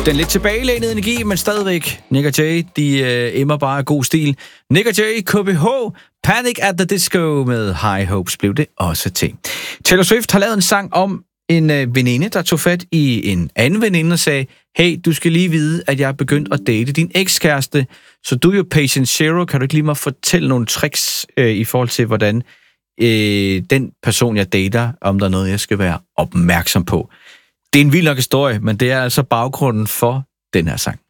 Den lidt tilbagelænede energi, men stadigvæk Nick og Jay, de emmer bare god stil. Nick og Jay, KBH, Panic at the Disco med High Hopes blev det også til. Taylor Swift har lavet en sang om en veninde, der tog fat i en anden veninde og sagde, hey, du skal lige vide, at jeg er begyndt at date din ekskæreste, så du er jo patient zero, kan du ikke lige mig fortælle nogle tricks i forhold til, hvordan den person, jeg dater, om der er noget, jeg skal være opmærksom på. Det er en vild nok historie, men det er altså baggrunden for den her sang.